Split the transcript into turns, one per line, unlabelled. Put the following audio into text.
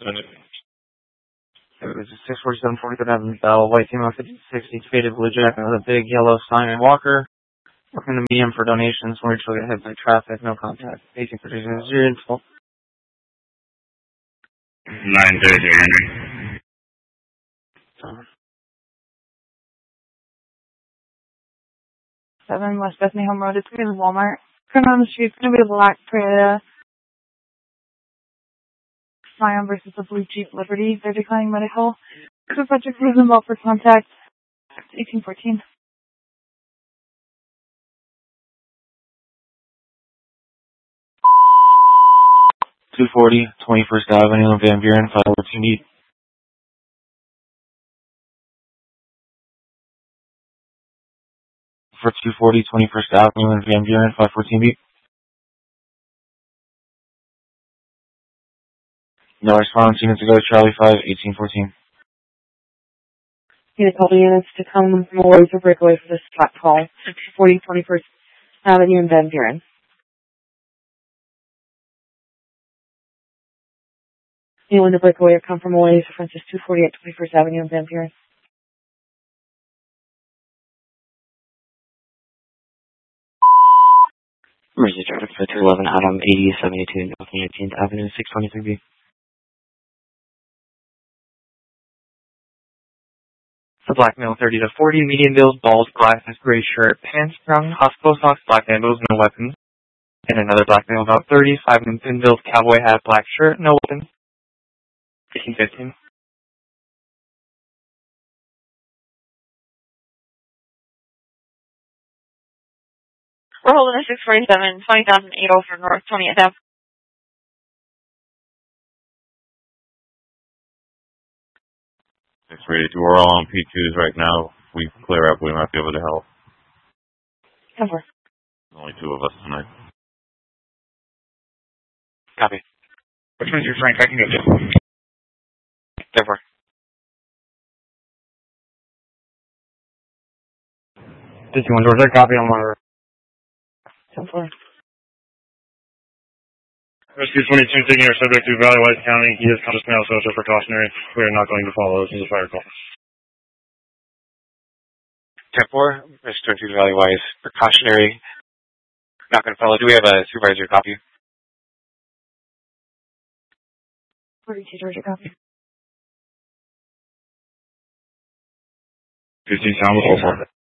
It was a 647 43rd Avenue Battle, white female 5060, faded blue jacket with a big yellow sign and walker. Working the medium for donations, when she'll get hit by traffic, no contact. 18 for 0
930.
7 West Bethany Home Road. It's going to be Walmart. Turn on the street. It's going to be a black Toyota Scion versus a blue Jeep Liberty. They're declining medical. Could put your cruise involved for contact. 1814.
240, 21st Avenue, Van Buren, 514 beat. For 240, 21st Avenue, and Van Buren, 514 beat. No response, units to go to Charlie 5, 1814.
Need a couple units to come from away for breakaway for this flat call. 240, 21st Avenue and Van Buren. Anyone to break away or come from away for Francis 240 at 21st Avenue and Van Buren.
Emergency traffic for 211 Adam 8072 North 19th Avenue, 623B.
A black male 30 to 40, medium build, bald, glasses, gray shirt, pants, brown, hospital socks, black sandals, no weapons. And another black male about 30, 5 and thin build, cowboy hat, black shirt, no weapons. 1815.
We're holding a 647, 20,800 for North 20th Ave.
It's ready to. We're all on P2s right now. If we clear up, we might be able to help.
Cover.
There's only 2 of us tonight.
Copy.
Which one's your Frank? I can get you.
Therefore.
51 Georgia, copy on monitor.
10-4.
Rescue 22 taking our subject to Valley Wise County. He is conscious now, so it's a precautionary. We are not going to follow. This is a fire call.
10-4, Mr. 22 Valley Wise, precautionary. Not going to follow. Do we have a supervisor copy?
42 Georgia, copy.
15 sound with 04.